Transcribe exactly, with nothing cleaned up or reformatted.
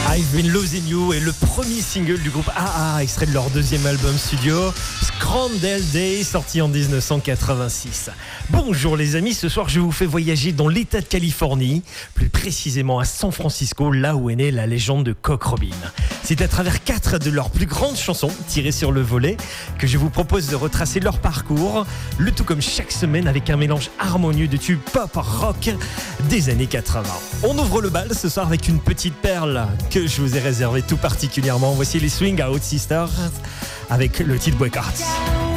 I've Been Losing You est le premier single du groupe A A, extrait de leur deuxième album studio, Scandal Day, sorti en dix-neuf cent quatre-vingt-six. Bonjour les amis, ce soir je vous fais voyager dans l'état de Californie, plus précisément à San Francisco, là où est née la légende de Cock Robin. C'est à travers quatre de leurs plus grandes chansons, tirées sur le volet, que je vous propose de retracer leur parcours, le tout comme chaque semaine avec un mélange harmonieux de tubes pop rock des années quatre-vingts. On ouvre le bal ce soir avec une petite perle que je vous ai réservée tout particulièrement. Voici les Swing Out Sisters avec le titre Boycott.